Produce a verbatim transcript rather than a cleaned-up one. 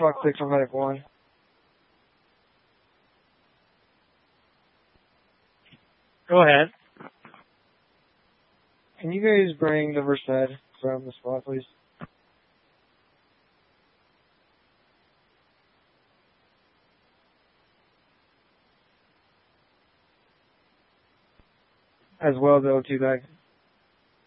Fuck six for medic one. Go ahead. Can you guys bring the Versed from the spot, please? As well as the O two bag.